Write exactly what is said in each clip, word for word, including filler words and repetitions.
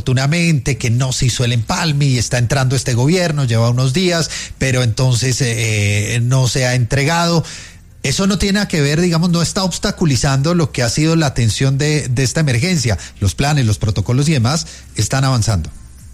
desafortunadamente que no se hizo el empalme y está entrando este gobierno, lleva unos días, pero entonces eh, no se ha entregado. Eso no tiene que ver, digamos, no está obstaculizando lo que ha sido la atención de, de esta emergencia. Los planes, los protocolos y demás están avanzando.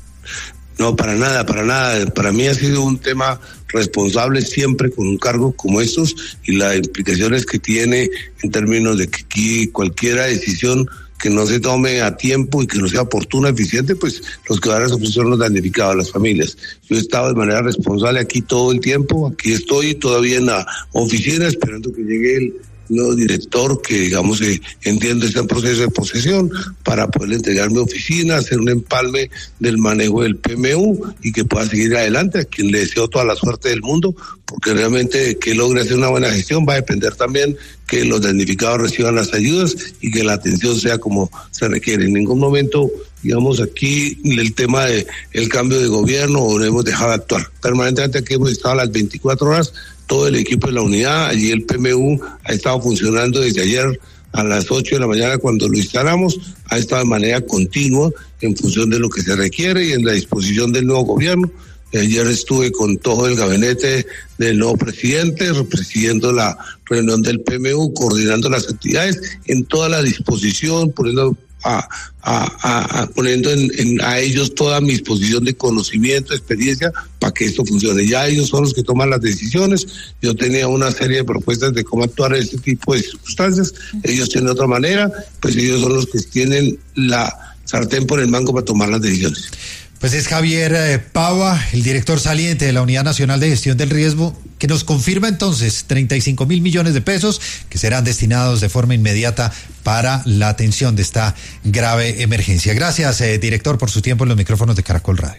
No, para nada, para nada. Para mí ha sido un tema responsable siempre con un cargo como estos y las implicaciones que tiene en términos de que aquí cualquier decisión que no se tome a tiempo y que no sea oportuna, eficiente, pues los que van a sufrir son los damnificados, las familias. Yo he estado de manera responsable aquí todo el tiempo, aquí estoy todavía en la oficina esperando que llegue el nuevo director que, digamos, eh, entiende este proceso de posesión para poder entregar mi oficina, hacer un empalme del manejo del P M U y que pueda seguir adelante, a quien le deseo toda la suerte del mundo, porque realmente que logre hacer una buena gestión va a depender también que los damnificados reciban las ayudas y que la atención sea como se requiere. En ningún momento, digamos, aquí el tema de el cambio de gobierno o no hemos dejado de actuar. Permanentemente aquí hemos estado a las veinticuatro horas, todo el equipo de la unidad, allí el P M U ha estado funcionando desde ayer a las ocho de la mañana cuando lo instalamos, ha estado de manera continua en función de lo que se requiere y en la disposición del nuevo gobierno. Ayer estuve con todo el gabinete del nuevo presidente, presidiendo la reunión del P M U, coordinando las actividades, en toda la disposición, poniendo a, a, a, a poniendo en, en, a ellos toda mi disposición de conocimiento, experiencia, para que esto funcione. Ya ellos son los que toman las decisiones. Yo tenía una serie de propuestas de cómo actuar en este tipo de circunstancias. Ellos tienen otra manera, pues ellos son los que tienen la sartén por el mango para tomar las decisiones. Pues es Javier eh, Pava, el director saliente de la Unidad Nacional de Gestión del Riesgo, que nos confirma entonces treinta y cinco mil millones de pesos que serán destinados de forma inmediata para la atención de esta grave emergencia. Gracias, eh, director, por su tiempo en los micrófonos de Caracol Radio.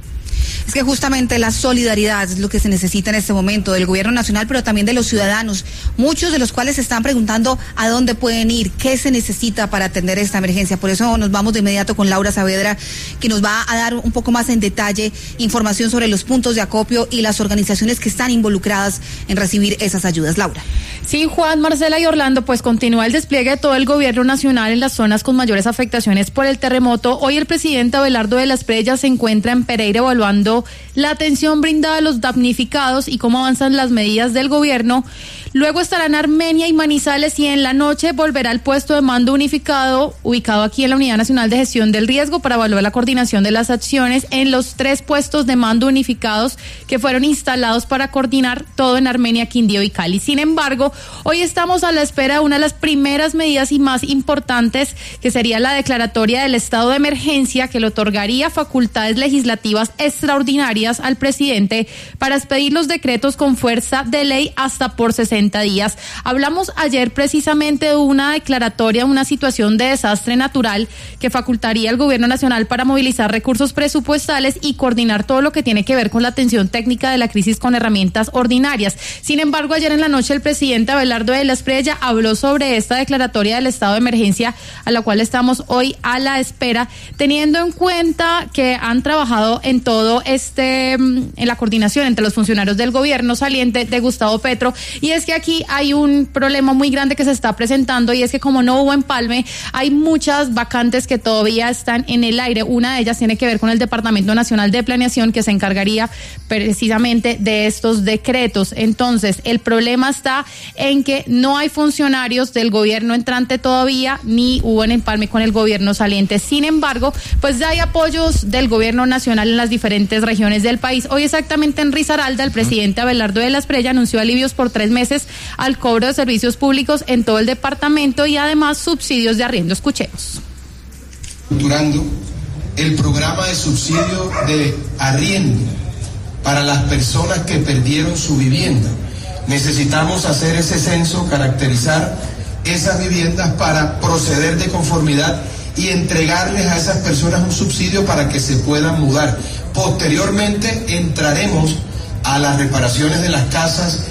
Es que justamente la solidaridad es lo que se necesita en este momento del gobierno nacional, pero también de los ciudadanos, muchos de los cuales se están preguntando a dónde pueden ir, qué se necesita para atender esta emergencia. Por eso nos vamos de inmediato con Laura Saavedra, que nos va a dar un poco más en detalle información sobre los puntos de acopio y las organizaciones que están involucradas en recibir esas ayudas. Laura. Sí, Juan, Marcela y Orlando, pues continúa el despliegue de todo el gobierno nacional en las zonas con mayores afectaciones por el terremoto. Hoy el presidente Abelardo de la Espriella se encuentra en Pereira evaluando la atención brindada a los damnificados y cómo avanzan las medidas del gobierno. Luego estará en Armenia y Manizales y en la noche volverá al puesto de mando unificado ubicado aquí en la Unidad Nacional de Gestión del Riesgo para evaluar la coordinación de las acciones en los tres puestos de mando unificados que fueron instalados para coordinar todo en Armenia, Quindío y Cali. Sin embargo, hoy estamos a la espera de una de las primeras medidas y más importantes, que sería la declaratoria del estado de emergencia, que le otorgaría facultades legislativas extraordinarias al presidente para expedir los decretos con fuerza de ley hasta por sesenta días. Hablamos ayer precisamente de una declaratoria, una situación de desastre natural que facultaría al gobierno nacional para movilizar recursos presupuestales y coordinar todo lo que tiene que ver con la atención técnica de la crisis con herramientas ordinarias. Sin embargo, ayer en la noche el presidente Abelardo de la Espriella habló sobre esta declaratoria del estado de emergencia, a la cual estamos hoy a la espera, teniendo en cuenta que han trabajado en todo este, en la coordinación entre los funcionarios del gobierno saliente de Gustavo Petro, y es que aquí hay un problema muy grande que se está presentando, y es que como no hubo empalme, hay muchas vacantes que todavía están en el aire. Una de ellas tiene que ver con el Departamento Nacional de Planeación, que se encargaría precisamente de estos decretos. Entonces, el problema está en que no hay funcionarios del gobierno entrante todavía, ni hubo un empalme con el gobierno saliente. Sin embargo, pues ya hay apoyos del gobierno nacional en las diferentes regiones del país. Hoy exactamente en Risaralda, el presidente Abelardo de la Espriella anunció alivios por tres meses al cobro de servicios públicos en todo el departamento y además subsidios de arriendo. Escuchemos. Estructurando el programa de subsidio de arriendo para las personas que perdieron su vivienda. Necesitamos hacer ese censo, caracterizar esas viviendas para proceder de conformidad y entregarles a esas personas un subsidio para que se puedan mudar. Posteriormente entraremos a las reparaciones de las casas.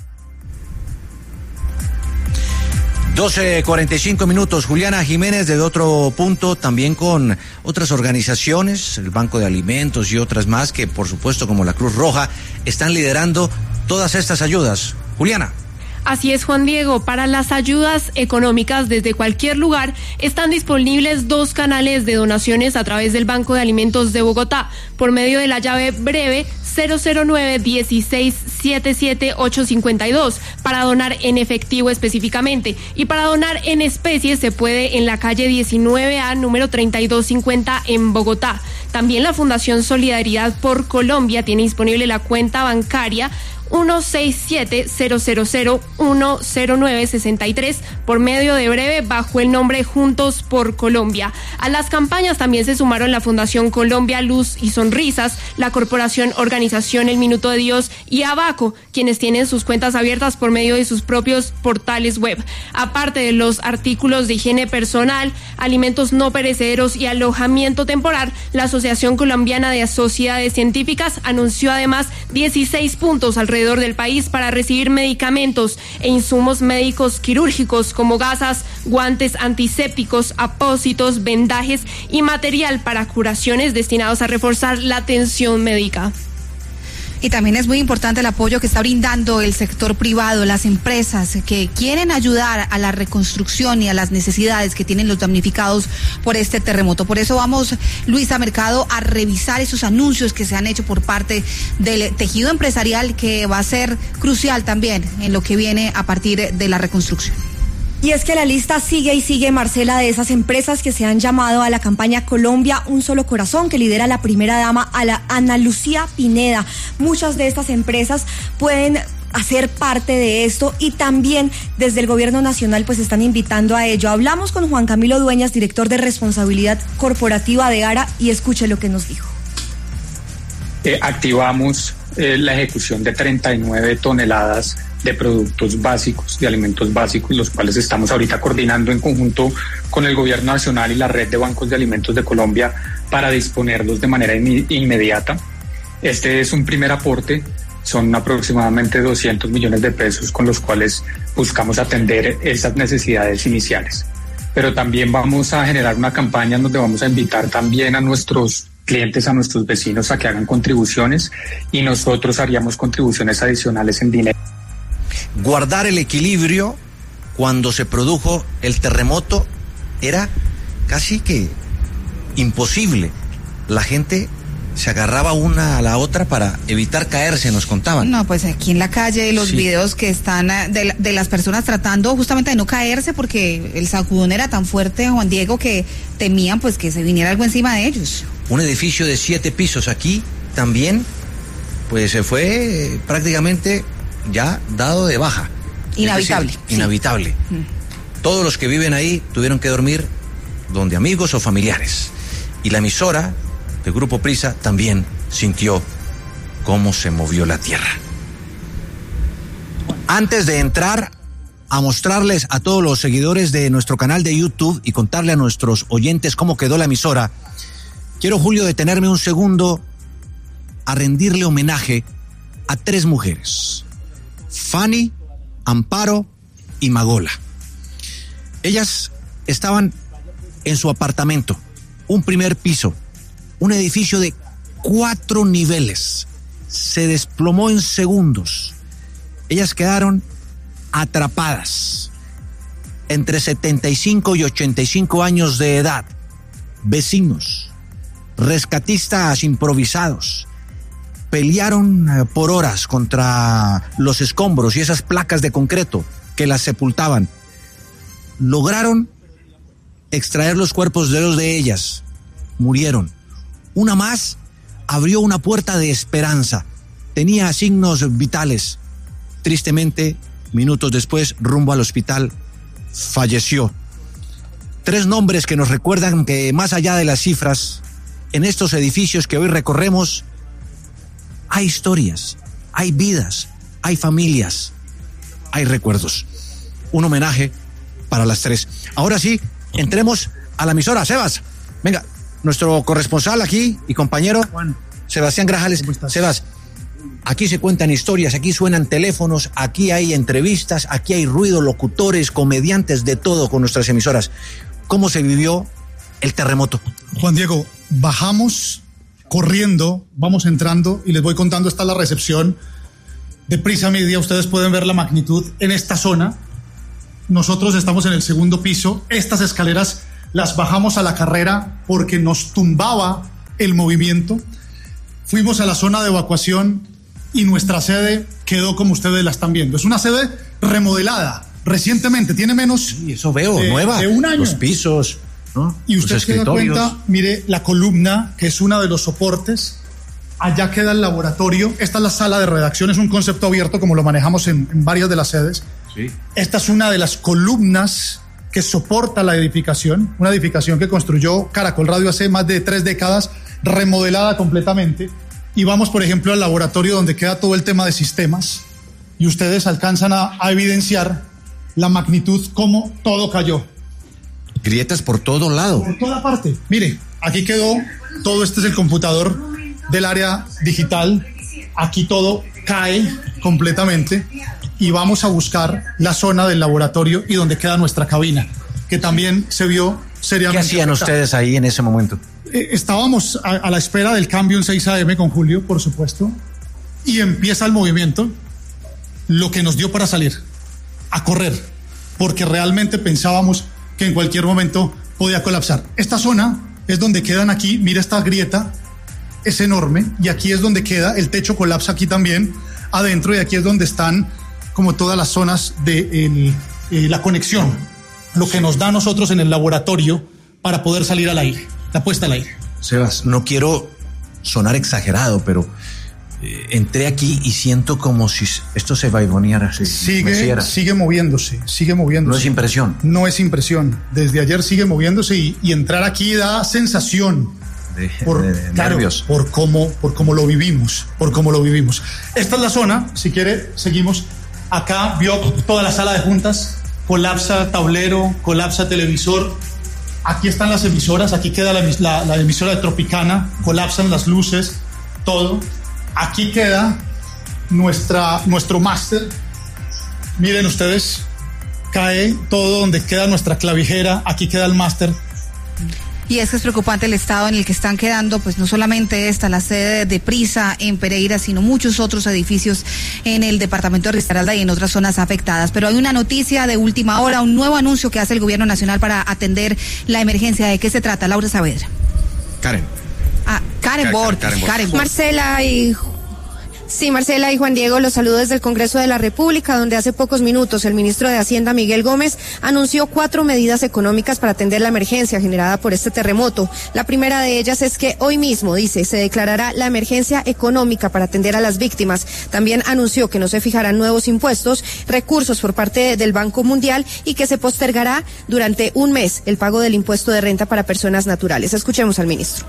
doce cuarenta y cinco minutos. Juliana Jiménez, de otro punto, también con otras organizaciones, el Banco de Alimentos y otras más, que por supuesto como la Cruz Roja están liderando todas estas ayudas. Juliana. Así es, Juan Diego. Para las ayudas económicas desde cualquier lugar están disponibles dos canales de donaciones a través del Banco de Alimentos de Bogotá por medio de la llave breve cero cero nueve dieciséis setenta y siete ochocientos cincuenta y dos para donar en efectivo específicamente, y para donar en especie se puede en la calle diecinueve A número treinta y dos cincuenta en Bogotá. También la Fundación Solidaridad por Colombia tiene disponible la cuenta bancaria uno seis siete cero cero cero uno cero nueve seis tres por medio de breve bajo el nombre Juntos por Colombia. A las campañas también se sumaron la Fundación Colombia Luz y Sonrisas, la Corporación Organización El Minuto de Dios y Abaco, quienes tienen sus cuentas abiertas por medio de sus propios portales web. Aparte de los artículos de higiene personal, alimentos no perecederos y alojamiento temporal, la Asociación Colombiana de Sociedades Científicas anunció además dieciséis puntos alrededor del país para recibir medicamentos e insumos médicos quirúrgicos como gasas, guantes antisépticos, apósitos, vendajes y material para curaciones destinados a reforzar la atención médica. Y también es muy importante el apoyo que está brindando el sector privado, las empresas que quieren ayudar a la reconstrucción y a las necesidades que tienen los damnificados por este terremoto. Por eso vamos, Luisa Mercado, a revisar esos anuncios que se han hecho por parte del tejido empresarial, que va a ser crucial también en lo que viene a partir de la reconstrucción. Y es que la lista sigue y sigue, Marcela, de esas empresas que se han llamado a la campaña Colombia Un Solo Corazón, que lidera la primera dama, a la Ana Lucía Pineda. Muchas de estas empresas pueden hacer parte de esto y también desde el gobierno nacional pues están invitando a ello. Hablamos con Juan Camilo Dueñas, director de responsabilidad corporativa de ARA, y escuche lo que nos dijo. Eh, activamos eh, la ejecución de treinta y nueve toneladas de productos básicos, de alimentos básicos, los cuales estamos ahorita coordinando en conjunto con el gobierno nacional y la red de bancos de alimentos de Colombia para disponerlos de manera in- inmediata. Este es un primer aporte, son aproximadamente doscientos millones de pesos con los cuales buscamos atender esas necesidades iniciales. Pero también vamos a generar una campaña en donde vamos a invitar también a nuestros clientes, a nuestros vecinos a que hagan contribuciones, y nosotros haríamos contribuciones adicionales en dinero. Guardar el equilibrio cuando se produjo el terremoto era casi que imposible. La gente se agarraba una a la otra para evitar caerse, nos contaban. No, pues aquí en la calle los sí. videos que están de, de las personas tratando justamente de no caerse porque el sacudón era tan fuerte, Juan Diego, que temían pues que se viniera algo encima de ellos. Un edificio de siete pisos aquí también pues se fue eh, prácticamente ya dado de baja. Inhabitable. Es decir, inhabitable. Sí. Mm. Todos los que viven ahí tuvieron que dormir donde amigos o familiares. Y la emisora del Grupo Prisa también sintió cómo se movió la tierra. Antes de entrar a mostrarles a todos los seguidores de nuestro canal de YouTube y contarle a nuestros oyentes cómo quedó la emisora, quiero, Julio, detenerme un segundo a rendirle homenaje a tres mujeres: Fanny, Amparo y Magola. Ellas estaban en su apartamento, un primer piso, un edificio de cuatro niveles. Se desplomó en segundos. Ellas quedaron atrapadas, entre setenta y cinco y ochenta y cinco años de edad, vecinos, rescatistas improvisados, pelearon por horas contra los escombros y esas placas de concreto que las sepultaban. Lograron extraer los cuerpos de dos de ellas. Murieron. Una más abrió una puerta de esperanza. Tenía signos vitales. Tristemente, minutos después, rumbo al hospital, falleció. Tres nombres que nos recuerdan que más allá de las cifras, en estos edificios que hoy recorremos, hay historias, hay vidas, hay familias, hay recuerdos. Un homenaje para las tres. Ahora sí, entremos a la emisora. Sebas, venga, nuestro corresponsal aquí y compañero, Juan. Sebastián Grajales. Sebas, aquí se cuentan historias, aquí suenan teléfonos, aquí hay entrevistas, aquí hay ruido, locutores, comediantes, de todo con nuestras emisoras. ¿Cómo se vivió el terremoto? Juan Diego, bajamos corriendo, vamos entrando y les voy contando, está la recepción. de Prisa Media, ustedes pueden ver la magnitud en esta zona. Nosotros estamos en el segundo piso. Estas escaleras las bajamos a la carrera porque nos tumbaba el movimiento. Fuimos a la zona de evacuación y nuestra sede quedó como ustedes la están viendo. Es una sede remodelada recientemente, tiene menos sí, eso veo, de, nueva, de un año. Los pisos, ¿no? Y usted los se da cuenta, mire la columna, que es uno de los soportes. Allá queda el laboratorio. Esta es la sala de redacción, es un concepto abierto como lo manejamos en, en varias de las sedes. Sí. Esta es una de las columnas que soporta la edificación, una edificación que construyó Caracol Radio hace más de tres décadas, remodelada completamente. Y vamos, por ejemplo, al laboratorio donde queda todo el tema de sistemas y ustedes alcanzan a, a evidenciar la magnitud, cómo todo cayó. Grietas por todo lado. Por toda parte. Mire, aquí quedó, todo este es el computador del área digital. Aquí todo cae completamente y vamos a buscar la zona del laboratorio y donde queda nuestra cabina, que también se vio seriamente. ¿Qué hacían afectada. Ustedes ahí en ese momento? Eh, estábamos a, a la espera del cambio en seis a eme con Julio, por supuesto, y empieza el movimiento, lo que nos dio para salir, a correr, porque realmente pensábamos que en cualquier momento podía colapsar. Esta zona es donde quedan aquí, mira esta grieta, es enorme, y aquí es donde queda, el techo colapsa aquí también, adentro, y aquí es donde están como todas las zonas de el, eh, la conexión, lo que nos da a nosotros en el laboratorio para poder salir al aire, la puesta al aire. Sebas, no quiero sonar exagerado, pero eh, entré aquí y siento como si esto se vaivoneara. Se sigue, sigue moviéndose, sigue moviéndose. No es impresión. No es impresión. Desde ayer sigue moviéndose y, y entrar aquí da sensación. De, por, de claro, nervios. Por cómo, por cómo lo vivimos, por cómo lo vivimos. Esta es la zona, si quiere, seguimos. Acá vio toda la sala de juntas, colapsa tablero, colapsa televisor. Aquí están las emisoras, aquí queda la, la, la emisora de Tropicana, colapsan las luces, todo. Aquí queda nuestra, nuestro máster. Miren ustedes, cae todo donde queda nuestra clavijera, aquí queda el máster. Y es que es preocupante el estado en el que están quedando, pues no solamente esta, la sede de Prisa en Pereira, sino muchos otros edificios en el departamento de Risaralda y en otras zonas afectadas. Pero hay una noticia de última hora, un nuevo anuncio que hace el gobierno nacional para atender la emergencia. ¿De qué se trata? Laura Saavedra. Karen. Ah, Karen Borges. Karen Borges. Marcela y... Sí, Marcela y Juan Diego, los saludo desde el Congreso de la República, donde hace pocos minutos el ministro de Hacienda, Miguel Gómez, anunció cuatro medidas económicas para atender la emergencia generada por este terremoto. La primera de ellas es que hoy mismo, dice, se declarará la emergencia económica para atender a las víctimas. También anunció que no se fijarán nuevos impuestos, recursos por parte del Banco Mundial y que se postergará durante un mes el pago del impuesto de renta para personas naturales. Escuchemos al ministro.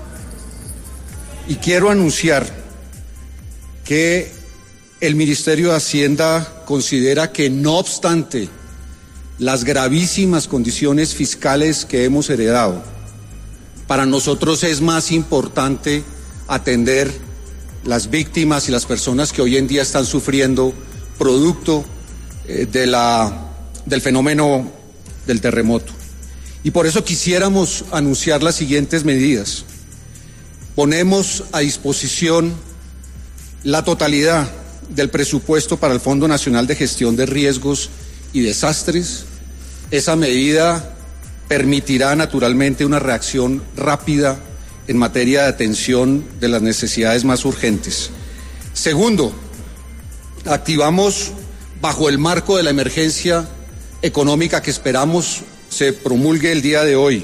Y quiero anunciar que el Ministerio de Hacienda considera que no obstante las gravísimas condiciones fiscales que hemos heredado, para nosotros es más importante atender las víctimas y las personas que hoy en día están sufriendo producto eh, de la, del fenómeno del terremoto. Y por eso quisiéramos anunciar las siguientes medidas. Ponemos a disposición la totalidad del presupuesto para el Fondo Nacional de Gestión de Riesgos y Desastres. Esa medida permitirá naturalmente una reacción rápida en materia de atención de las necesidades más urgentes. Segundo, activamos bajo el marco de la emergencia económica que esperamos se promulgue el día de hoy.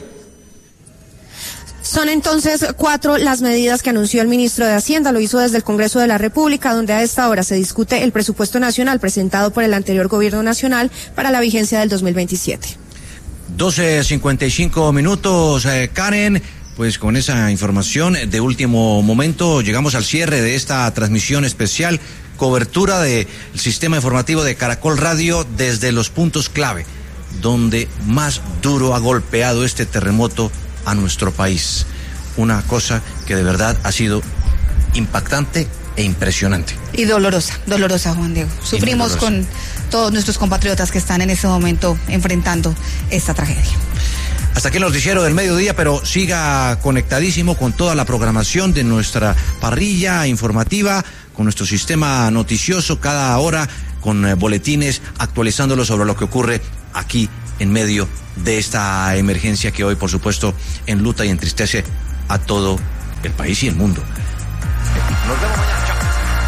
Son entonces cuatro las medidas que anunció el ministro de Hacienda, lo hizo desde el Congreso de la República, donde a esta hora se discute el presupuesto nacional presentado por el anterior gobierno nacional para la vigencia del dos mil veintisiete. doce cincuenta y cinco minutos, eh, Karen, pues con esa información de último momento llegamos al cierre de esta transmisión especial, cobertura del sistema informativo de Caracol Radio desde los puntos clave, donde más duro ha golpeado este terremoto a nuestro país. Una cosa que de verdad ha sido impactante e impresionante. Y dolorosa, dolorosa, Juan Diego. Sufrimos con todos nuestros compatriotas que están en este momento enfrentando esta tragedia. Hasta aquí el noticiero del mediodía, pero siga conectadísimo con toda la programación de nuestra parrilla informativa, con nuestro sistema noticioso cada hora, con eh, boletines actualizándolos sobre lo que ocurre aquí en medio de esta emergencia que hoy, por supuesto, enluta y entristece a todo el país y el mundo. Nos vemos mañana. Chao.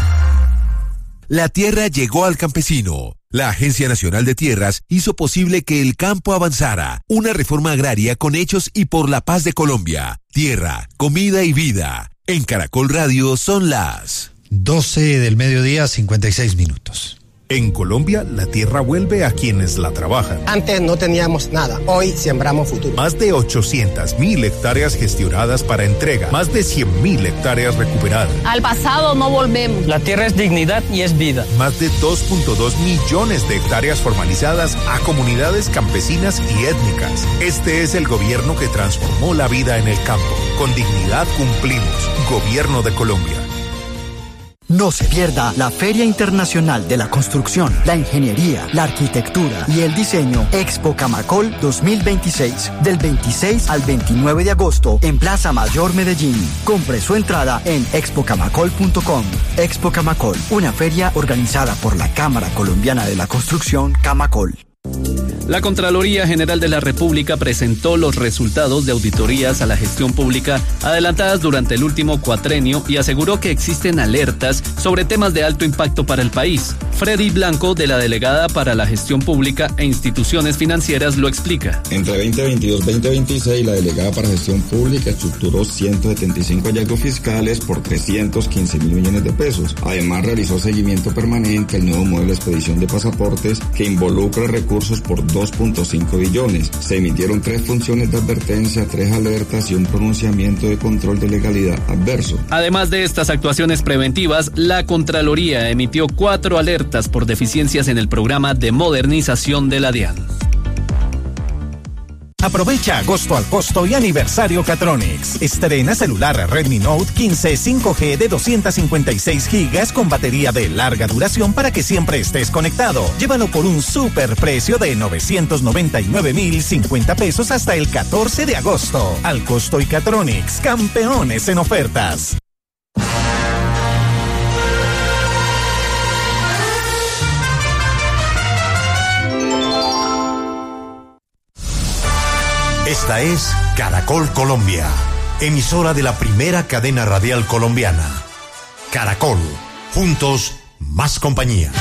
La tierra llegó al campesino. La Agencia Nacional de Tierras hizo posible que el campo avanzara. Una reforma agraria con hechos y por la paz de Colombia. Tierra, comida y vida. En Caracol Radio son las doce del mediodía, cincuenta y seis minutos. En Colombia, la tierra vuelve a quienes la trabajan. Antes no teníamos nada, hoy sembramos futuro. Más de ochocientas mil hectáreas gestionadas para entrega, más de cien mil hectáreas recuperadas. Al pasado no volvemos. La tierra es dignidad y es vida. Más de dos punto dos millones de hectáreas formalizadas a comunidades campesinas y étnicas. Este es el gobierno que transformó la vida en el campo. Con dignidad cumplimos. Gobierno de Colombia. No se pierda la Feria Internacional de la Construcción, la Ingeniería, la Arquitectura y el Diseño Expo Camacol dos mil veintiséis, del veintiséis al veintinueve de agosto en Plaza Mayor Medellín. Compre su entrada en expo camacol punto com. Expo Camacol, una feria organizada por la Cámara Colombiana de la Construcción, Camacol. La Contraloría General de la República presentó los resultados de auditorías a la gestión pública adelantadas durante el último cuatrenio y aseguró que existen alertas sobre temas de alto impacto para el país. Freddy Blanco, de la Delegada para la Gestión Pública e Instituciones Financieras, lo explica. Entre veinte veintidós veinte veintiséis, la Delegada para Gestión Pública estructuró ciento setenta y cinco hallazgos fiscales por trescientos quince mil millones de pesos. Además, realizó seguimiento permanente al nuevo modelo de expedición de pasaportes que involucra recursos por dos punto cinco billones. Se emitieron tres funciones de advertencia, tres alertas y un pronunciamiento de control de legalidad adverso. Además de estas actuaciones preventivas, la Contraloría emitió cuatro alertas por deficiencias en el programa de modernización de la DIAN. Aprovecha agosto al costo y aniversario Catronics. Estrena celular Redmi Note quince cinco G de doscientos cincuenta y seis gigas con batería de larga duración para que siempre estés conectado. Llévalo por un super precio de novecientos noventa y nueve mil cincuenta pesos hasta el catorce de agosto. Al costo y Catronics, campeones en ofertas. Esta es Caracol Colombia, emisora de la primera cadena radial colombiana. Caracol, juntos, más compañía.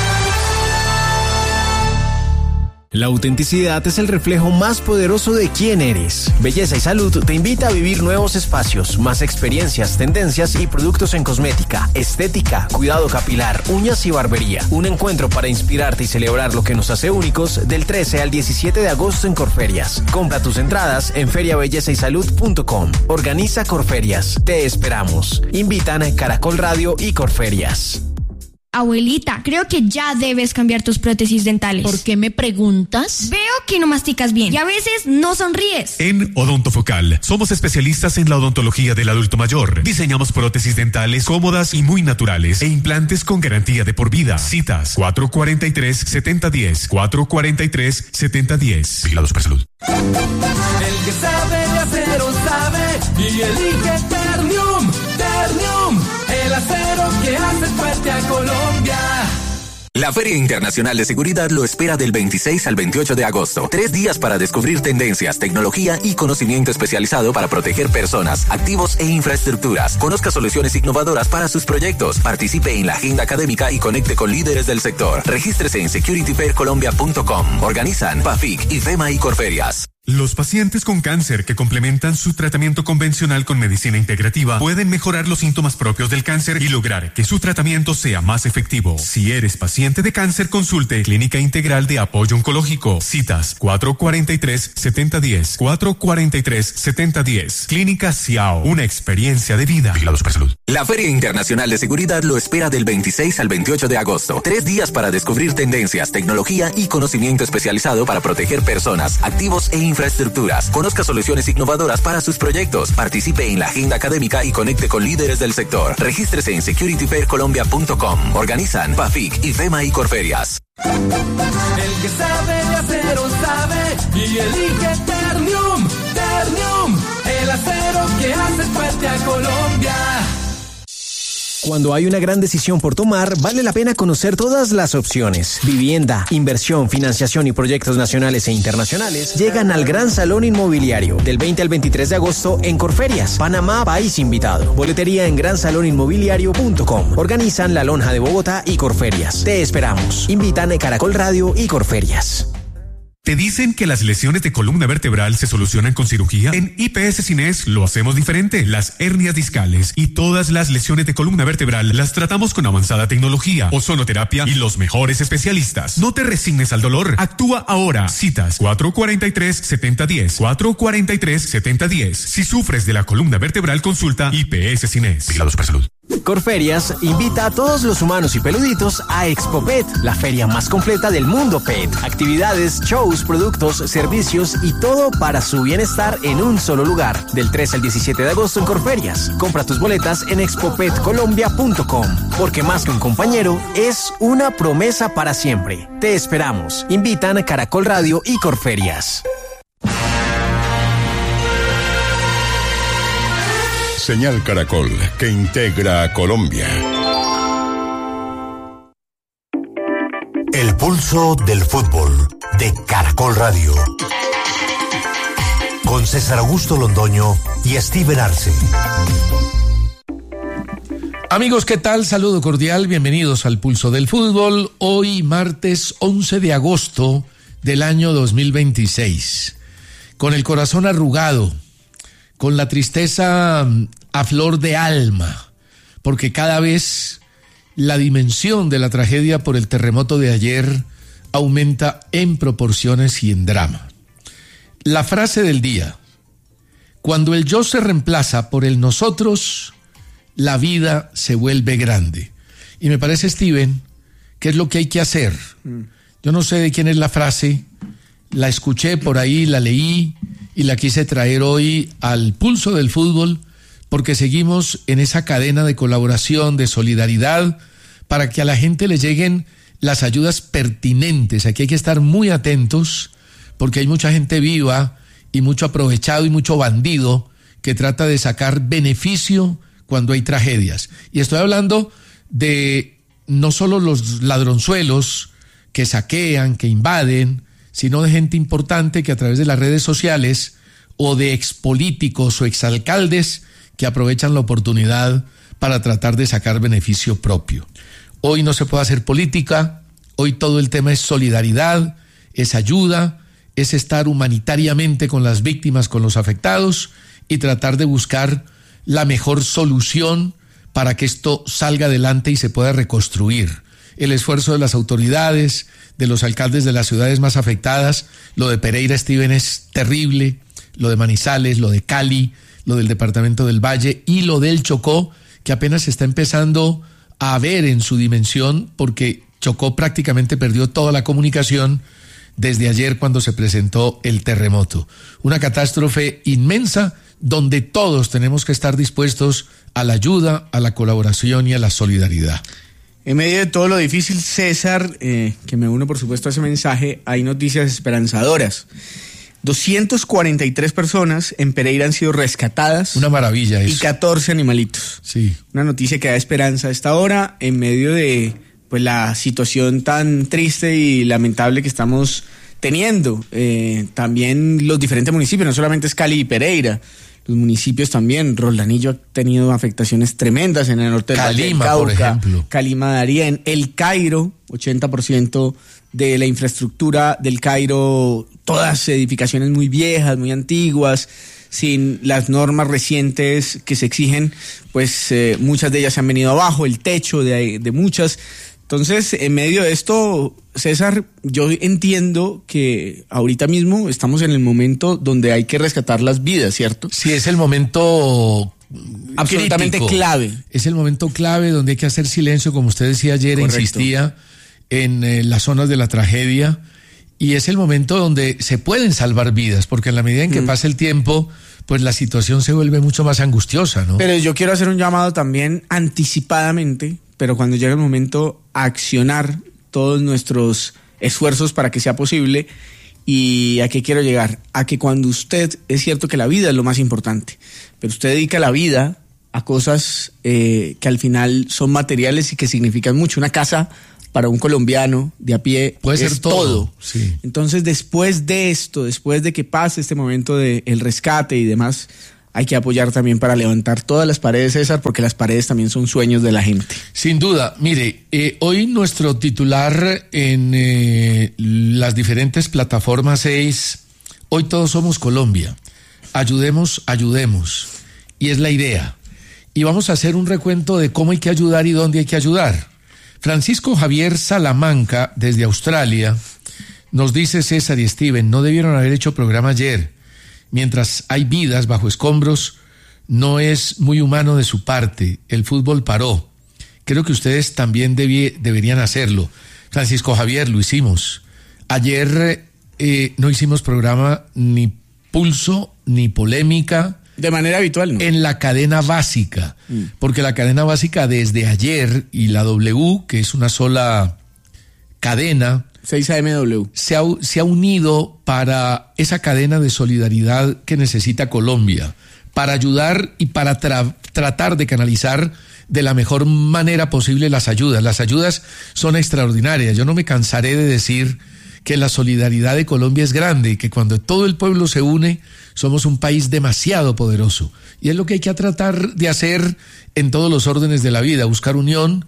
La autenticidad es el reflejo más poderoso de quién eres. Belleza y Salud te invita a vivir nuevos espacios, más experiencias, tendencias y productos en cosmética, estética, cuidado capilar, uñas y barbería. Un encuentro para inspirarte y celebrar lo que nos hace únicos del trece al diecisiete de agosto en Corferias. Compra tus entradas en feria belleza y salud punto com. Organiza Corferias. Te esperamos. Invitan Caracol Radio y Corferias. Abuelita, creo que ya debes cambiar tus prótesis dentales. ¿Por qué me preguntas? Veo que no masticas bien y a veces no sonríes. En Odontofocal somos especialistas en la odontología del adulto mayor. Diseñamos prótesis dentales cómodas y muy naturales e implantes con garantía de por vida. Citas cuatro cuatro tres, siete cero uno cero, cuatro cuatro tres, siete cero uno cero. Vigilados por salud. El que sabe de acero sabe y elige Ternium. Ternium, el acero que hace fuerte a Colombia. La Feria Internacional de Seguridad lo espera del veintiséis al veintiocho de agosto. Tres días para descubrir tendencias, tecnología y conocimiento especializado para proteger personas, activos e infraestructuras. Conozca soluciones innovadoras para sus proyectos. Participe en la agenda académica y conecte con líderes del sector. Regístrese en security fair colombia punto com. Organizan PAFIC, IFEMA y Corferias. Los pacientes con cáncer que complementan su tratamiento convencional con medicina integrativa pueden mejorar los síntomas propios del cáncer y lograr que su tratamiento sea más efectivo. Si eres paciente de cáncer, consulte Clínica Integral de Apoyo Oncológico. Citas cuatro cuatro tres, siete cero uno cero, cuatro cuatro tres, siete cero uno cero. Clínica Ciao, una experiencia de vida. Vigilados por salud. La Feria Internacional de Seguridad lo espera del veintiséis al veintiocho de agosto. Tres días para descubrir tendencias, tecnología y conocimiento especializado para proteger personas, activos e infraestructuras. Infraestructuras. Conozca soluciones innovadoras para sus proyectos. Participe en la agenda académica y conecte con líderes del sector. Regístrese en security fair colombia punto com. Organizan PAFIC, IFEMA y Corferias. El que sabe de acero sabe y elige Ternium. fuerte a Colombia. Cuando hay una gran decisión por tomar, vale la pena conocer todas las opciones. Vivienda, inversión, financiación y proyectos nacionales e internacionales llegan al Gran Salón Inmobiliario del veinte al veintitrés de agosto en Corferias, Panamá, país invitado. Boletería en gran salón inmobiliario punto com. Organizan La Lonja de Bogotá y Corferias. Te esperamos. Invitan a Caracol Radio y Corferias. ¿Te dicen que las lesiones de columna vertebral se solucionan con cirugía? En I P S Cines lo hacemos diferente. Las hernias discales y todas las lesiones de columna vertebral las tratamos con avanzada tecnología, ozonoterapia y los mejores especialistas. No te resignes al dolor. Actúa ahora. Citas cuatro cuatro tres, siete cero uno cero. cuatro cuatro tres, siete cero uno cero. Si sufres de la columna vertebral, consulta I P S Cines. Vigilado Supersalud. Corferias invita a todos los humanos y peluditos a Expo Pet, la feria más completa del mundo pet. Actividades, shows, productos, servicios y todo para su bienestar en un solo lugar. Del tres al diecisiete de agosto en Corferias. Compra tus boletas en expo pet colombia punto com. Porque más que un compañero, es una promesa para siempre. Te esperamos. Invitan a Caracol Radio y Corferias. Señal Caracol, que integra a Colombia. El pulso del fútbol de Caracol Radio. Con César Augusto Londoño y Steven Arce. Amigos, ¿qué tal? Saludo cordial, bienvenidos al Pulso del Fútbol. Hoy martes once de agosto del año dos mil veintiséis. Con el corazón arrugado, con la tristeza a flor de alma, porque cada vez la dimensión de la tragedia por el terremoto de ayer aumenta en proporciones y en drama. La frase del día: cuando el yo se reemplaza por el nosotros, la vida se vuelve grande. Y me parece, Steven, que es lo que hay que hacer. Yo no sé de quién es la frase, la escuché por ahí, la leí y la quise traer hoy al Pulso del Fútbol, porque seguimos en esa cadena de colaboración, de solidaridad, para que a la gente le lleguen las ayudas pertinentes. Aquí hay que estar muy atentos, porque hay mucha gente viva y mucho aprovechado y mucho bandido que trata de sacar beneficio cuando hay tragedias. Y estoy hablando de no solo los ladronzuelos que saquean, que invaden, sino de gente importante que a través de las redes sociales o de expolíticos o exalcaldes que aprovechan la oportunidad para tratar de sacar beneficio propio. Hoy no se puede hacer política, hoy todo el tema es solidaridad, es ayuda, es estar humanitariamente con las víctimas, con los afectados y tratar de buscar la mejor solución para que esto salga adelante y se pueda reconstruir. El esfuerzo de las autoridades, de los alcaldes de las ciudades más afectadas, lo de Pereira, Steven, es terrible, lo de Manizales, lo de Cali, lo del departamento del Valle y lo del Chocó, que apenas se está empezando a ver en su dimensión, porque Chocó prácticamente perdió toda la comunicación desde ayer cuando se presentó el terremoto. Una catástrofe inmensa donde todos tenemos que estar dispuestos a la ayuda, a la colaboración y a la solidaridad. En medio de todo lo difícil, César, eh, que me uno por supuesto a ese mensaje, hay noticias esperanzadoras. doscientas cuarenta y tres personas en Pereira han sido rescatadas. Una maravilla eso. Y catorce animalitos. Sí. Una noticia que da esperanza a esta hora en medio de pues la situación tan triste y lamentable que estamos teniendo. Eh, también los diferentes municipios, no solamente es Cali y Pereira, los municipios también. Roldanillo ha tenido afectaciones tremendas en el norte del Valle del Cauca, por ejemplo. Calima, Darién, El Cairo, ochenta por ciento de la infraestructura del Cairo, todas edificaciones muy viejas, muy antiguas, sin las normas recientes que se exigen, pues eh, muchas de ellas se han venido abajo, el techo de, de muchas. Entonces, en medio de esto, César, yo entiendo que ahorita mismo estamos en el momento donde hay que rescatar las vidas, ¿cierto? Sí, es el momento absolutamente crítico. Clave. Es el momento clave donde hay que hacer silencio, como usted decía ayer, Correcto. insistía, en eh, las zonas de la tragedia, y es el momento donde se pueden salvar vidas, porque en la medida en que mm. pasa el tiempo, pues la situación se vuelve mucho más angustiosa, ¿no? Pero yo quiero hacer un llamado también anticipadamente, pero cuando llegue el momento, a accionar todos nuestros esfuerzos para que sea posible. ¿Y a qué quiero llegar? A que cuando usted, es cierto que la vida es lo más importante, pero usted dedica la vida a cosas eh, que al final son materiales y que significan mucho. Una casa para un colombiano de a pie puede es ser todo. todo. Sí. Entonces, después de esto, después de que pase este momento del rescate y demás, hay que apoyar también para levantar todas las paredes, César, porque las paredes también son sueños de la gente. Sin duda. Mire, eh, hoy nuestro titular en eh, las diferentes plataformas es: hoy todos somos Colombia. Ayudemos, ayudemos. Y es la idea. Y vamos a hacer un recuento de cómo hay que ayudar y dónde hay que ayudar. Francisco Javier Salamanca, desde Australia, nos dice: César y Steven, no debieron haber hecho programa ayer. Mientras hay vidas bajo escombros, no es muy humano de su parte. El fútbol paró. Creo que ustedes también debie, deberían hacerlo. Francisco Javier, lo hicimos. Ayer eh, no hicimos programa ni pulso, ni polémica. De manera habitual, ¿no? En la cadena básica. Mm. Porque la cadena básica desde ayer y la W, que es una sola cadena, seis A M W, se ha, se ha unido para esa cadena de solidaridad que necesita Colombia, para ayudar y para tra- tratar de canalizar de la mejor manera posible las ayudas. Las ayudas son extraordinarias. Yo no me cansaré de decir que la solidaridad de Colombia es grande y que cuando todo el pueblo se une, somos un país demasiado poderoso. Y es lo que hay que tratar de hacer en todos los órdenes de la vida, buscar unión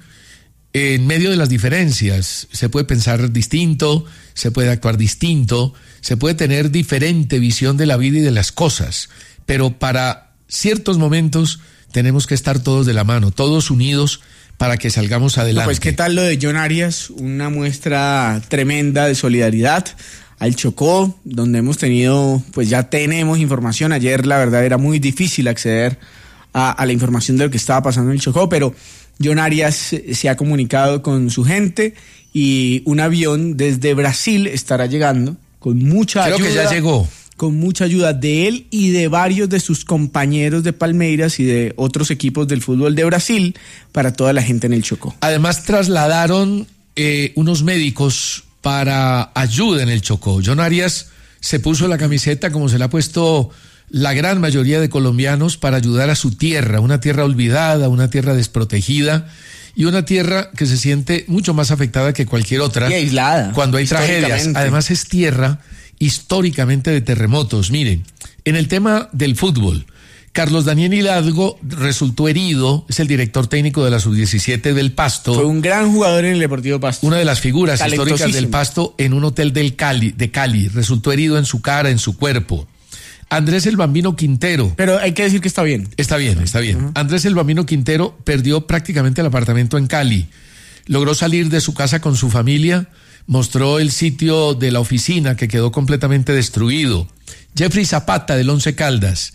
en medio de las diferencias. Se puede pensar distinto, se puede actuar distinto, se puede tener diferente visión de la vida y de las cosas, pero para ciertos momentos tenemos que estar todos de la mano, todos unidos para que salgamos adelante. No, pues qué tal lo de John Arias, una muestra tremenda de solidaridad al Chocó, donde hemos tenido, pues ya tenemos información. Ayer la verdad era muy difícil acceder a, a la información de lo que estaba pasando en el Chocó, pero John Arias se ha comunicado con su gente y un avión desde Brasil estará llegando con mucha Creo ayuda. Creo que ya llegó. Con mucha ayuda de él y de varios de sus compañeros de Palmeiras y de otros equipos del fútbol de Brasil para toda la gente en el Chocó. Además trasladaron eh, unos médicos para ayuda en el Chocó. John Arias se puso la camiseta como se la ha puesto la gran mayoría de colombianos para ayudar a su tierra, una tierra olvidada, una tierra desprotegida y una tierra que se siente mucho más afectada que cualquier otra. Y aislada. Cuando hay tragedias. Además es tierra históricamente de terremotos. Miren, en el tema del fútbol, Carlos Daniel Hidalgo resultó herido, es el director técnico de la sub diecisiete del Pasto. Fue un gran jugador en el Deportivo Pasto. Una de las figuras históricas del Pasto en un hotel del Cali, de Cali. Resultó herido en su cara, en su cuerpo. Andrés el Bambino Quintero. Pero hay que decir que está bien. Está bien, está bien. Uh-huh. Andrés el Bambino Quintero perdió prácticamente el apartamento en Cali. Logró salir de su casa con su familia. Mostró el sitio de la oficina que quedó completamente destruido. Jeffrey Zapata del Once Caldas.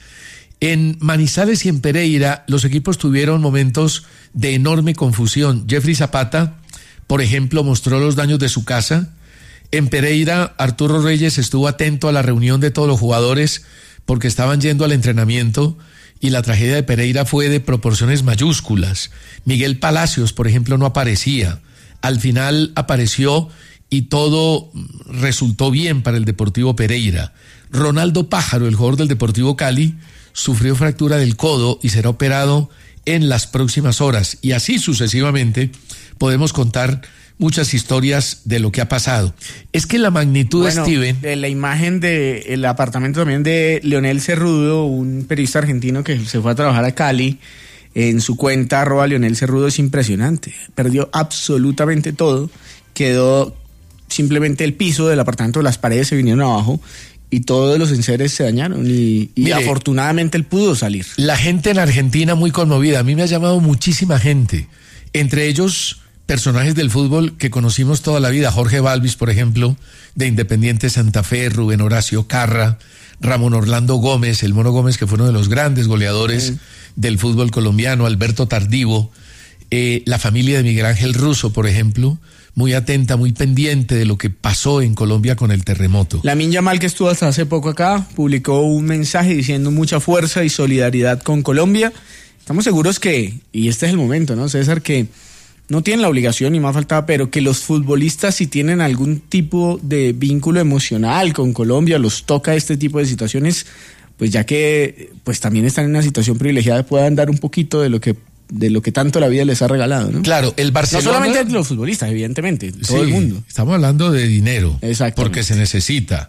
En Manizales y en Pereira los equipos tuvieron momentos de enorme confusión. Jeffrey Zapata, por ejemplo, mostró los daños de su casa. En Pereira, Arturo Reyes estuvo atento a la reunión de todos los jugadores porque estaban yendo al entrenamiento y la tragedia de Pereira fue de proporciones mayúsculas. Miguel Palacios, por ejemplo, no aparecía. Al final apareció y todo resultó bien para el Deportivo Pereira. Ronaldo Pájaro, el jugador del Deportivo Cali, sufrió fractura del codo y será operado en las próximas horas. Y así sucesivamente podemos contar muchas historias de lo que ha pasado. Es que la magnitud, bueno, Steven... de la imagen del apartamento también de Leonel Cerrudo, un periodista argentino que se fue a trabajar a Cali, en su cuenta arroba Leonel Cerrudo, es impresionante. Perdió absolutamente todo. Quedó simplemente el piso del apartamento, las paredes se vinieron abajo y todos los enseres se dañaron y, y Mire, afortunadamente él pudo salir. La gente en Argentina muy conmovida. A mí me ha llamado muchísima gente, entre ellos personajes del fútbol que conocimos toda la vida. Jorge Balvis, por ejemplo, de Independiente Santa Fe, Rubén Horacio Carra, Ramón Orlando Gómez, el Mono Gómez, que fue uno de los grandes goleadores mm. del fútbol colombiano, Alberto Tardivo, eh, la familia de Miguel Ángel Russo, por ejemplo, muy atenta, muy pendiente de lo que pasó en Colombia con el terremoto. Lamine Yamal, que estuvo hasta hace poco acá, publicó un mensaje diciendo mucha fuerza y solidaridad con Colombia. Estamos seguros que, y este es el momento, ¿no, César?, que no tienen la obligación, ni más faltaba, pero que los futbolistas, si tienen algún tipo de vínculo emocional con Colombia, los toca este tipo de situaciones, pues ya que pues también están en una situación privilegiada, puedan dar un poquito de lo que de lo que tanto la vida les ha regalado, ¿no? Claro, el Barcelona... No solamente los futbolistas, evidentemente, todo sí, el mundo. Estamos hablando de dinero, exactamente, porque se necesita.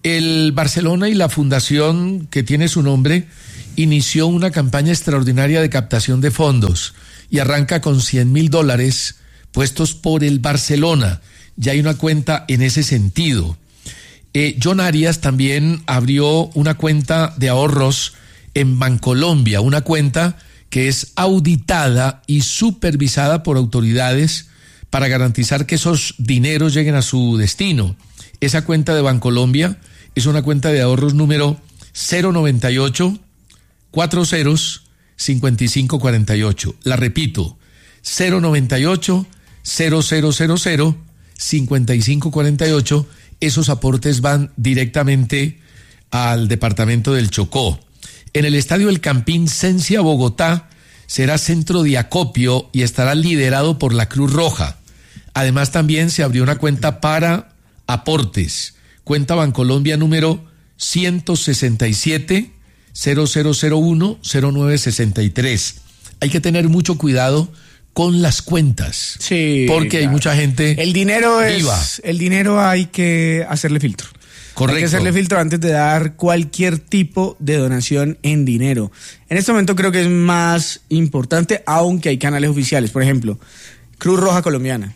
El Barcelona y la fundación que tiene su nombre inició una campaña extraordinaria de captación de fondos y arranca con cien mil dólares puestos por el Barcelona. Ya hay una cuenta en ese sentido. Eh, John Arias también abrió una cuenta de ahorros en Bancolombia, una cuenta que es auditada y supervisada por autoridades para garantizar que esos dineros lleguen a su destino. Esa cuenta de Bancolombia es una cuenta de ahorros número cero noventa y ocho, cuatro ceros, cincuenta y cinco cuarenta y ocho. La repito, cero noventa y ocho, cero cero cero cero, cincuenta y cinco cuarenta y ocho. Esos aportes van directamente al departamento del Chocó. En el estadio El Campín Cencia, Bogotá, será centro de acopio y estará liderado por la Cruz Roja. Además, también se abrió una cuenta para aportes. Cuenta Bancolombia número ciento sesenta y siete, cero cero cero uno, cero nueve sesenta y tres. Hay que tener mucho cuidado con las cuentas. Sí. Porque claro, hay mucha gente. El dinero viva. es. El dinero hay que hacerle filtro. Correcto. Hay que hacerle filtro antes de dar cualquier tipo de donación en dinero. En este momento creo que es más importante, aunque hay canales oficiales. Por ejemplo, Cruz Roja Colombiana,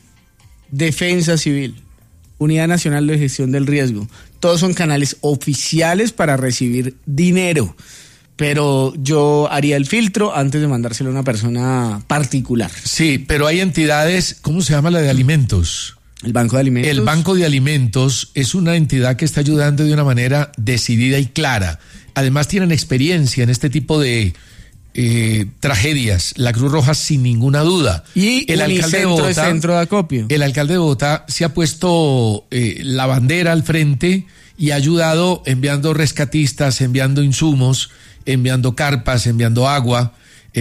Defensa Civil, Unidad Nacional de Gestión del Riesgo. Todos son canales oficiales para recibir dinero. Pero yo haría el filtro antes de mandárselo a una persona particular. Sí, pero hay entidades, ¿cómo se llama la de alimentos? El Banco de Alimentos. El Banco de Alimentos es una entidad que está ayudando de una manera decidida y clara. Además tienen experiencia en este tipo de eh, tragedias. La Cruz Roja sin ninguna duda. Y el alcalde de Bogotá, de centro de acopio. El alcalde de Bogotá se ha puesto eh, la bandera al frente y ha ayudado enviando rescatistas, enviando insumos, enviando carpas, enviando agua,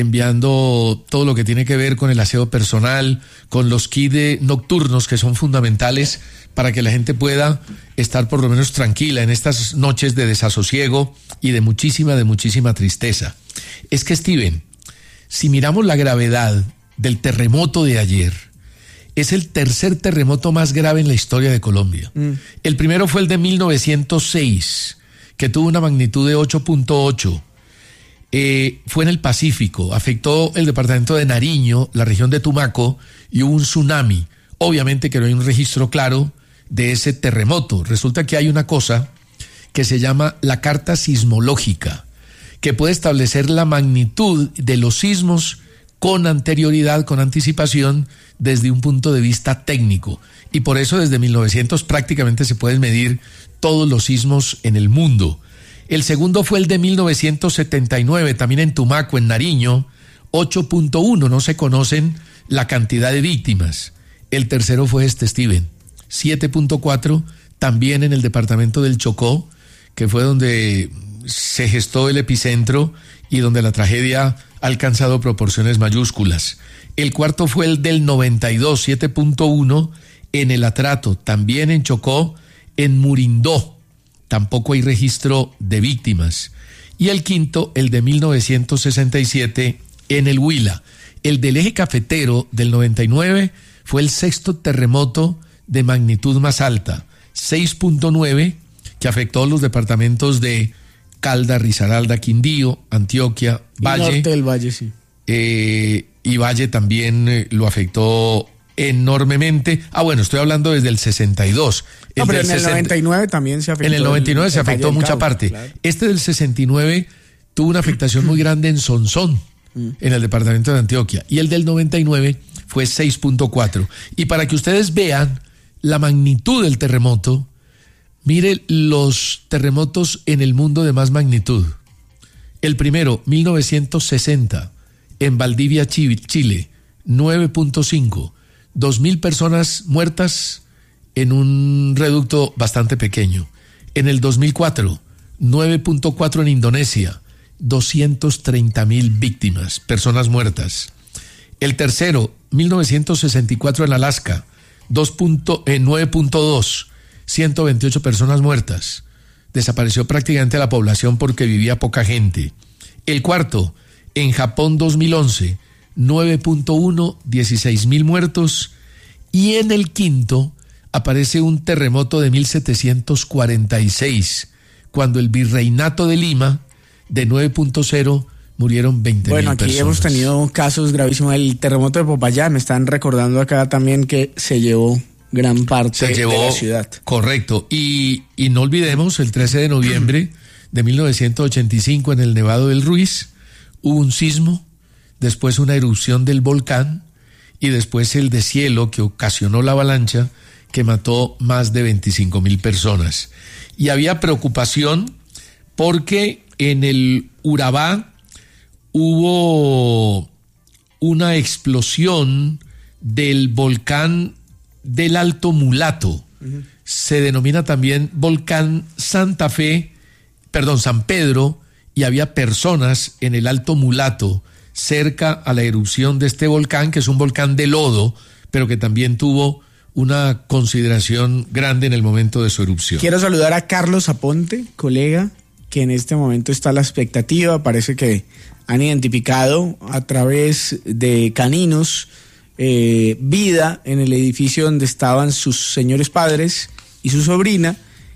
enviando todo lo que tiene que ver con el aseo personal, con los kits nocturnos que son fundamentales para que la gente pueda estar por lo menos tranquila en estas noches de desasosiego y de muchísima, de muchísima tristeza. Es que, Steven, si miramos la gravedad del terremoto de ayer, es el tercer terremoto más grave en la historia de Colombia. Mm. El primero fue el de mil novecientos seis, que tuvo una magnitud de ocho punto ocho. Eh, fue en el Pacífico, afectó el departamento de Nariño, la región de Tumaco, y hubo un tsunami. Obviamente que no hay un registro claro de ese terremoto. Resulta que hay una cosa que se llama la carta sismológica, que puede establecer la magnitud de los sismos con anterioridad, con anticipación, desde un punto de vista técnico. Y por eso desde mil novecientos prácticamente se pueden medir todos los sismos en el mundo. El segundo fue el de mil novecientos setenta y nueve, también en Tumaco, en Nariño, ocho punto uno, no se conocen la cantidad de víctimas. El tercero fue este, Steven, siete punto cuatro, también en el departamento del Chocó, que fue donde se gestó el epicentro y donde la tragedia ha alcanzado proporciones mayúsculas. El cuarto fue el del noventa y dos, siete punto uno, en el Atrato, también en Chocó, en Murindó. Tampoco hay registro de víctimas. Y el quinto, el de mil novecientos sesenta y siete, en el Huila. El del eje cafetero del noventa y nueve fue el sexto terremoto de magnitud más alta, seis punto nueve, que afectó los departamentos de Caldas, Risaralda, Quindío, Antioquia, Valle. Y norte del Valle, sí. Eh, y Valle también eh, lo afectó enormemente. Ah, bueno, estoy hablando desde el sesenta y dos. No, el pero en sesenta... el noventa y nueve también se afectó. En el noventa y nueve el, se el afectó mucha Cauca, parte. Claro. Este del sesenta y nueve tuvo una afectación muy grande en Sonsón, mm. en el departamento de Antioquia. Y el del noventa y nueve fue seis punto cuatro. Y para que ustedes vean la magnitud del terremoto, mire los terremotos en el mundo de más magnitud. El primero, mil novecientos sesenta, en Valdivia, Chile, nueve punto cinco. Dos mil personas muertas en un reducto bastante pequeño. En el dos mil cuatro, nueve punto cuatro en Indonesia, doscientas treinta mil víctimas, personas muertas. El tercero, mil novecientos sesenta y cuatro en Alaska, nueve punto dos, ciento veintiocho personas muertas, desapareció prácticamente la población porque vivía poca gente. El cuarto, en Japón dos mil once, nueve punto uno, dieciséis mil muertos. Y en el quinto aparece un terremoto de mil setecientos cuarenta y seis, cuando el virreinato de Lima, de nueve punto cero, murieron veinte mil personas. Bueno, aquí hemos tenido casos gravísimos. El terremoto de Popayán, me están recordando acá también que se llevó gran parte se llevó, de la ciudad. Correcto. Y, y no olvidemos, el trece de noviembre de mil novecientos ochenta y cinco, en el Nevado del Ruiz, hubo un sismo, después una erupción del volcán y después el deshielo que ocasionó la avalancha que mató más de veinticinco mil personas. Y había preocupación porque en el Urabá hubo una explosión del volcán del Alto Mulato. Uh-huh. Se denomina también volcán Santa Fe, perdón, San Pedro, y había personas en el Alto Mulato cerca a la erupción de este volcán, que es un volcán de lodo, pero que también tuvo una consideración grande en el momento de su erupción. Quiero saludar a Carlos Aponte, colega, que en este momento está a la expectativa. Parece que han identificado a través de caninos eh, vida en el edificio donde estaban sus señores padres y su sobrina,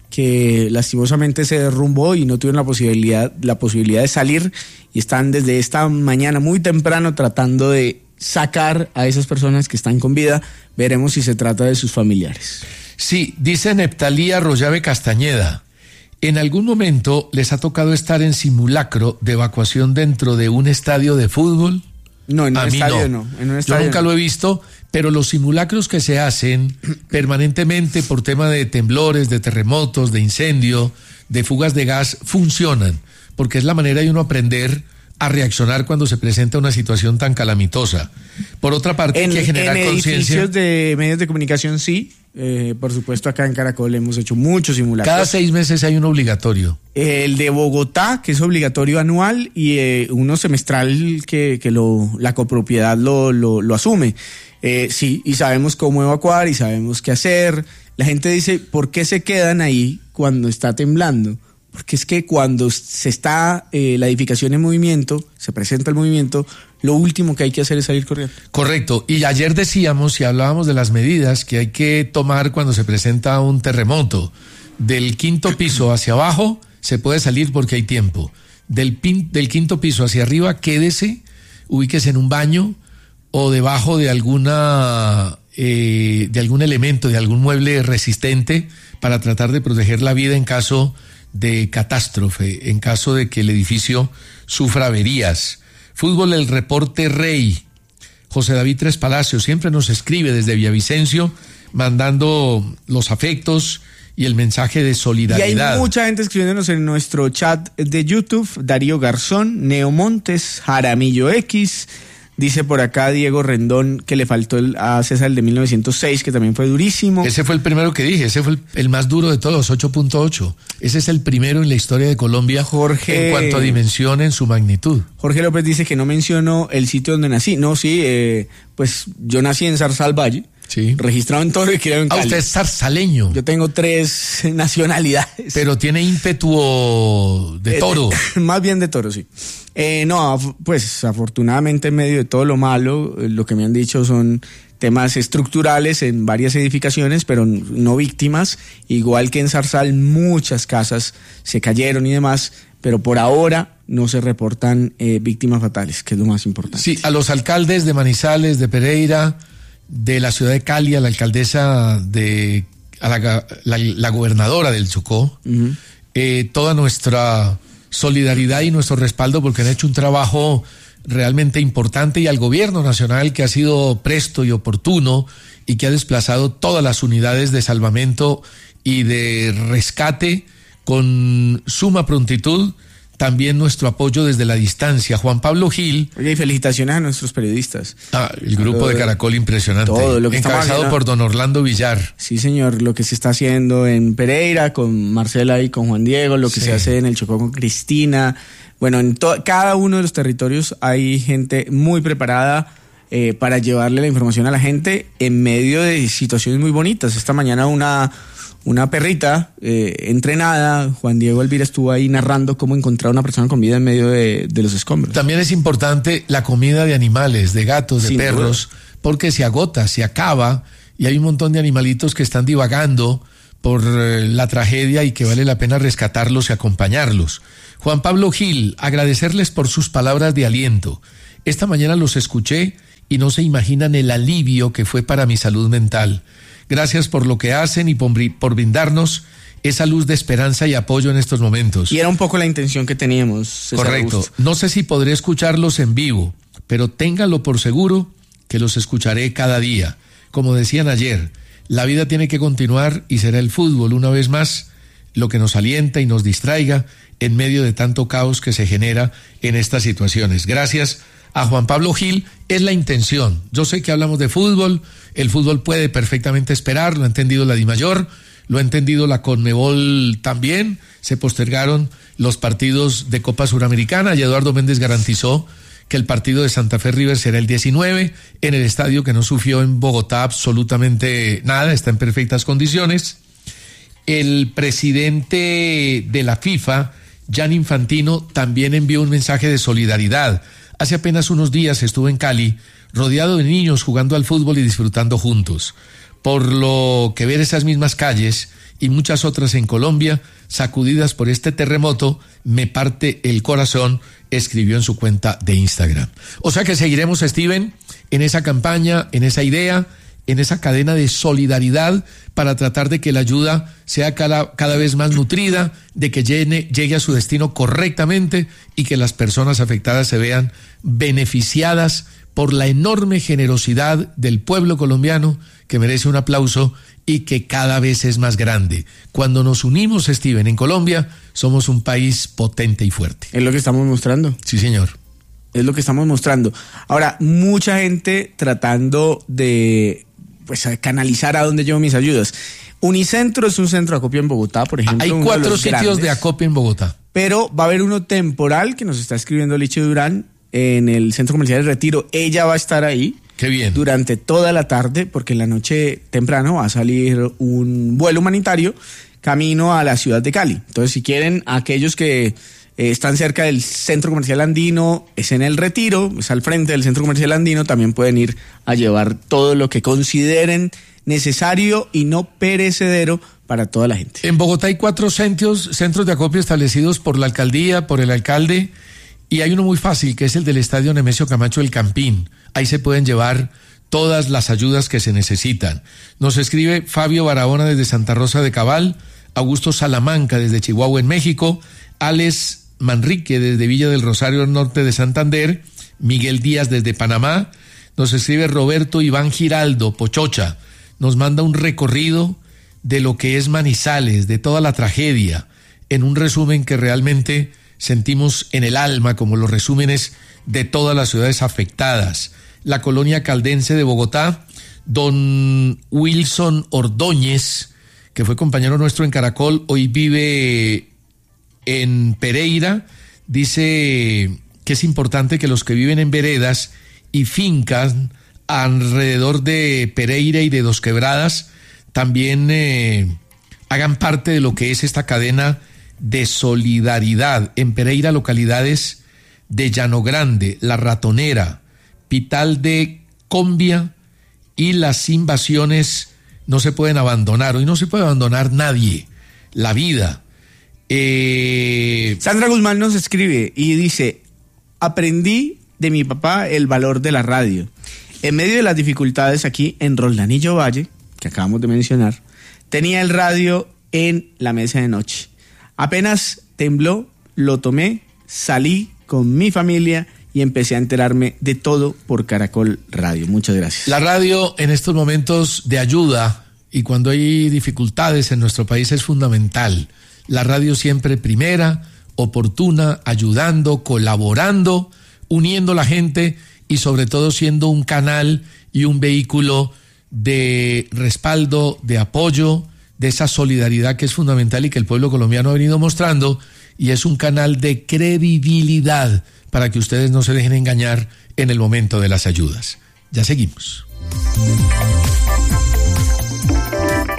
que lastimosamente se derrumbó y no tuvieron la posibilidad, la posibilidad de salir, y están desde esta mañana muy temprano tratando de sacar a esas personas que están con vida. Veremos si se trata de sus familiares. Sí, dice Neptalía Rollave Castañeda, ¿en algún momento les ha tocado estar en simulacro de evacuación dentro de un estadio de fútbol? No, en un a estadio no. no. En un estadio Yo nunca no. lo he visto, pero los simulacros que se hacen permanentemente por tema de temblores, de terremotos, de incendio, de fugas de gas, funcionan, porque es la manera de uno aprender a reaccionar cuando se presenta una situación tan calamitosa. Por otra parte, en, hay que generar en conciencia. edificios de medios de comunicación, sí. Eh, por supuesto, acá en Caracol hemos hecho muchos simulacros. Cada seis meses hay uno obligatorio. El de Bogotá, que es obligatorio anual, y eh, uno semestral que, que lo, la copropiedad lo, lo, lo asume. Eh, sí, y sabemos cómo evacuar y sabemos qué hacer. La gente dice, ¿por qué se quedan ahí cuando está temblando? Porque es que cuando se está eh, la edificación en movimiento, se presenta el movimiento, lo último que hay que hacer es salir corriendo. Correcto. Y ayer decíamos y hablábamos de las medidas que hay que tomar cuando se presenta un terremoto. Del quinto piso hacia abajo se puede salir porque hay tiempo. Del, pin, del quinto piso hacia arriba, quédese, ubíquese en un baño o debajo de alguna eh, de algún elemento, de algún mueble resistente para tratar de proteger la vida en caso de catástrofe, en caso de que el edificio sufra averías. Fútbol, el reporte Rey. José David Tres Palacios siempre nos escribe desde Villavicencio, mandando los afectos y el mensaje de solidaridad. Y hay mucha gente escribiéndonos en nuestro chat de YouTube. Darío Garzón, Neo Montes, Jaramillo X. Dice por acá Diego Rendón que le faltó el, a César el de mil novecientos seis, que también fue durísimo. Ese fue el primero que dije, ese fue el, el más duro de todos, ocho punto ocho. Ese es el primero en la historia de Colombia, Jorge, en cuanto a dimensión, en su magnitud. Jorge López dice que no mencionó el sitio donde nací. No, sí, eh, pues yo nací en Zarzal Valle. Sí. Registrado en Toro y criado en Cali. Ah, usted es zarzaleño. Yo tengo tres nacionalidades. Pero tiene ímpetu de Toro. Eh, más bien de Toro, sí. Eh, no, pues afortunadamente en medio de todo lo malo, lo que me han dicho son temas estructurales en varias edificaciones, pero no víctimas. Igual que en Zarzal, muchas casas se cayeron y demás, pero por ahora no se reportan eh, víctimas fatales, que es lo más importante. Sí, a los alcaldes de Manizales, de Pereira, de la ciudad de Cali, a la alcaldesa de a la, la, la gobernadora del Chocó, uh-huh. eh, toda nuestra solidaridad y nuestro respaldo, porque han hecho un trabajo realmente importante, y al gobierno nacional, que ha sido presto y oportuno y que ha desplazado todas las unidades de salvamento y de rescate con suma prontitud. También nuestro apoyo desde la distancia. Juan Pablo Gil. Oye, y felicitaciones a nuestros periodistas. Ah, el grupo de Caracol impresionante. Todo lo que encabezado haciendo, por don Orlando Villar. Sí, señor, lo que se está haciendo en Pereira con Marcela y con Juan Diego, lo que sí. se hace en el Chocó con Cristina. Bueno, en to- cada uno de los territorios hay gente muy preparada eh, para llevarle la información a la gente en medio de situaciones muy bonitas. Esta mañana una... una perrita eh, entrenada. Juan Diego Elvira estuvo ahí narrando cómo encontrar a una persona con vida en medio de, de los escombros. También es importante la comida de animales, de gatos, de Sin perros, duda. Porque se agota, se acaba y hay un montón de animalitos que están divagando por eh, la tragedia y que vale la pena rescatarlos y acompañarlos. Juan Pablo Gil, agradecerles por sus palabras de aliento. Esta mañana los escuché y no se imaginan el alivio que fue para mi salud mental. Gracias por lo que hacen y por, por brindarnos esa luz de esperanza y apoyo en estos momentos. Y era un poco la intención que teníamos, César Correcto. Augusto. No sé si podré escucharlos en vivo, pero ténganlo por seguro que los escucharé cada día. Como decían ayer, la vida tiene que continuar y será el fútbol, una vez más, lo que nos alienta y nos distraiga en medio de tanto caos que se genera en estas situaciones. Gracias a Juan Pablo Gil, es la intención. Yo sé que hablamos de fútbol, el fútbol puede perfectamente esperar, lo ha entendido la DIMAYOR, lo ha entendido la CONMEBOL también, se postergaron los partidos de Copa Suramericana y Eduardo Méndez garantizó que el partido de Santa Fe River será el diecinueve en el estadio que no sufrió en Bogotá absolutamente nada, está en perfectas condiciones. El presidente de la FIFA, Gianni Infantino, también envió un mensaje de solidaridad. Hace apenas unos días estuve en Cali, rodeado de niños jugando al fútbol y disfrutando juntos. Por lo que ver esas mismas calles y muchas otras en Colombia, sacudidas por este terremoto, me parte el corazón, escribió en su cuenta de Instagram. O sea que seguiremos, Steven, en esa campaña, en esa idea, en esa cadena de solidaridad para tratar de que la ayuda sea cada, cada vez más nutrida, de que llegue, llegue a su destino correctamente y que las personas afectadas se vean beneficiadas por la enorme generosidad del pueblo colombiano, que merece un aplauso y que cada vez es más grande. Cuando nos unimos, Steven, en Colombia, somos un país potente y fuerte. Es lo que estamos mostrando. Sí, señor. Es lo que estamos mostrando. Ahora, mucha gente tratando de pues canalizar a dónde llevo mis ayudas. Unicentro es un centro de acopio en Bogotá, por ejemplo. Hay cuatro de sitios grandes de acopio en Bogotá. Pero va a haber uno temporal que nos está escribiendo Lichi Durán en el Centro Comercial El Retiro. Ella va a estar ahí. Qué bien. Durante toda la tarde, porque en la noche temprano va a salir un vuelo humanitario camino a la ciudad de Cali. Entonces, si quieren, aquellos que eh, están cerca del Centro Comercial Andino, es en El Retiro, es al frente del Centro Comercial Andino, también pueden ir a llevar todo lo que consideren necesario y no perecedero para toda la gente. En Bogotá hay cuatro centros, centros de acopio establecidos por la alcaldía, por el alcalde, y hay uno muy fácil, que es el del Estadio Nemesio Camacho El Campín. Ahí se pueden llevar todas las ayudas que se necesitan. Nos escribe Fabio Barahona desde Santa Rosa de Cabal, Augusto Salamanca desde Chihuahua en México, Alex Manrique desde Villa del Rosario Norte de Santander, Miguel Díaz desde Panamá, nos escribe Roberto Iván Giraldo, Pochocha, nos manda un recorrido de lo que es Manizales, de toda la tragedia, en un resumen que realmente sentimos en el alma, como los resúmenes de todas las ciudades afectadas. La colonia caldense de Bogotá, don Wilson Ordóñez, que fue compañero nuestro en Caracol, hoy vive en Pereira, dice que es importante que los que viven en veredas y fincas alrededor de Pereira y de Dos Quebradas también eh, hagan parte de lo que es esta cadena de solidaridad. En Pereira, localidades de Llano Grande, La Ratonera, Pital de Combia y Las Invasiones no se pueden abandonar. Hoy no se puede abandonar nadie. La vida. Eh... Sandra Guzmán nos escribe y dice: aprendí de mi papá el valor de la radio. En medio de las dificultades aquí en Roldanillo Valle, que acabamos de mencionar, tenía el radio en la mesa de noche. Apenas tembló, lo tomé, salí con mi familia y empecé a enterarme de todo por Caracol Radio. Muchas gracias. La radio en estos momentos de ayuda y cuando hay dificultades en nuestro país es fundamental. La radio siempre primera, oportuna, ayudando, colaborando, uniendo a la gente y sobre todo siendo un canal y un vehículo de respaldo, de apoyo, de esa solidaridad que es fundamental y que el pueblo colombiano ha venido mostrando, y es un canal de credibilidad para que ustedes no se dejen engañar en el momento de las ayudas. Ya seguimos.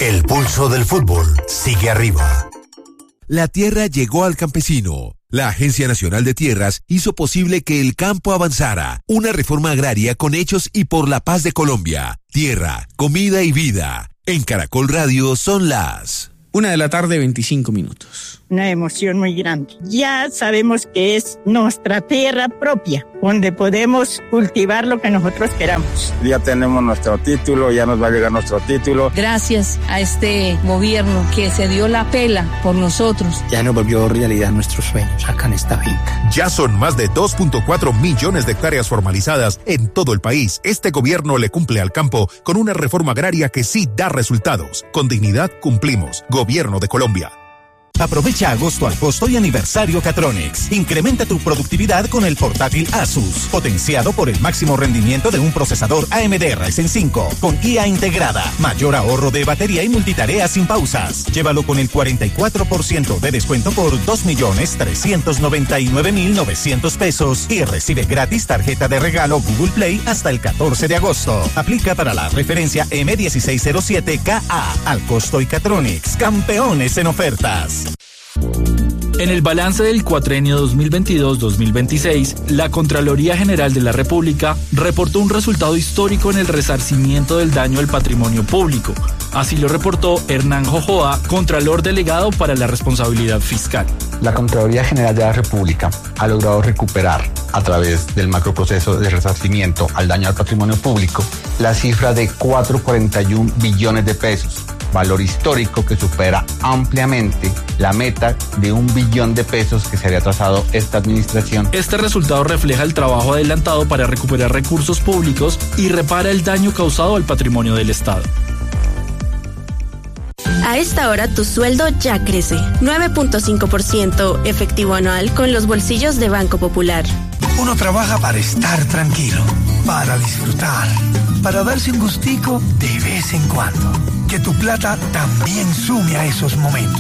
El pulso del fútbol sigue arriba. La tierra llegó al campesino. La Agencia Nacional de Tierras hizo posible que el campo avanzara. Una reforma agraria con hechos y por la paz de Colombia. Tierra, comida y vida. En Caracol Radio son las... Una de la tarde, veinticinco minutos. Una emoción muy grande. Ya sabemos que es nuestra tierra propia, donde podemos cultivar lo que nosotros queramos. Ya tenemos nuestro título, ya nos va a llegar nuestro título. Gracias a este gobierno que se dio la pela por nosotros. Ya nos volvió realidad nuestros sueños acá en esta finca. Ya son más de dos punto cuatro millones de hectáreas formalizadas en todo el país. Este gobierno le cumple al campo con una reforma agraria que sí da resultados. Con dignidad cumplimos. Gobierno de Colombia. Aprovecha agosto al costo y aniversario Catronics. Incrementa tu productividad con el portátil Asus, potenciado por el máximo rendimiento de un procesador A M D Ryzen cinco, con I A integrada, mayor ahorro de batería y multitarea sin pausas. Llévalo con el cuarenta y cuatro por ciento de descuento por dos millones trescientos noventa y nueve mil novecientos pesos y recibe gratis tarjeta de regalo Google Play hasta el catorce de agosto. Aplica para la referencia M dieciséis cero siete K A. Al costo y Catronics, campeones en ofertas. En el balance del cuatrenio dos mil veintidós dos mil veintiséis, la Contraloría General de la República reportó un resultado histórico en el resarcimiento del daño al patrimonio público. Así lo reportó Hernán Jojoa, Contralor Delegado para la Responsabilidad Fiscal. La Contraloría General de la República ha logrado recuperar, a través del macroproceso de resarcimiento al daño al patrimonio público, la cifra de cuatro punto cuarenta y un billones de pesos, valor histórico que supera ampliamente la meta de un billón de pesos que se había trazado esta administración. Este resultado refleja el trabajo adelantado para recuperar recursos públicos y repara el daño causado al patrimonio del Estado. A esta hora tu sueldo ya crece. nueve punto cinco por ciento efectivo anual con los bolsillos de Banco Popular. Uno trabaja para estar tranquilo, para disfrutar, para darse un gustico de vez en cuando. Que tu plata también sume a esos momentos.